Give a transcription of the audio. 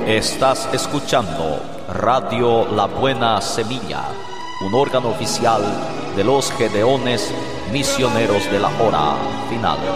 Estás escuchando Radio La Buena Semilla, un órgano oficial de los Gedeones Misioneros de la Hora Final.